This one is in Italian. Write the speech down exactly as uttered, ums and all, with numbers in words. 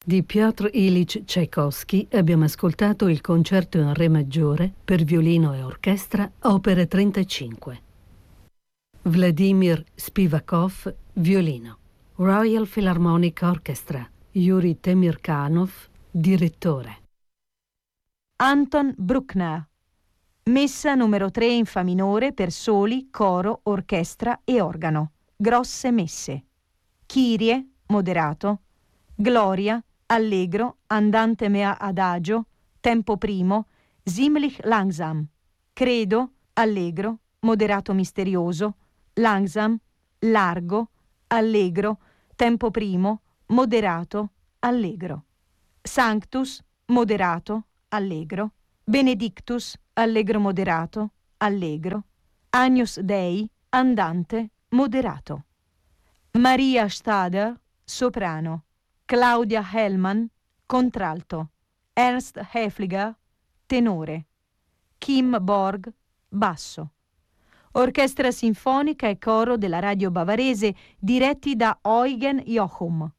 Di Piotr Ilyich Tchaikovsky abbiamo ascoltato il concerto in re maggiore per violino e orchestra, opera trentacinque. Vladimir Spivakov, violino. Royal Philharmonic Orchestra, Yuri Temirkanov, direttore. Anton Bruckner, messa numero tre in fa minore per soli, coro, orchestra e organo. Grosse messe. Kyrie, moderato. Gloria, allegro, andante mea adagio, tempo primo, ziemlich langsam. Credo, allegro, moderato misterioso, langsam, largo, allegro, tempo primo, moderato, allegro. Sanctus, moderato, allegro. Benedictus, allegro moderato, allegro. Agnus Dei, andante, moderato. Maria Stader, soprano. Claudia Hellman, contralto. Ernst Häfliger, tenore. Kim Borg, basso. Orchestra sinfonica e coro della radio bavarese diretti da Eugen Jochum.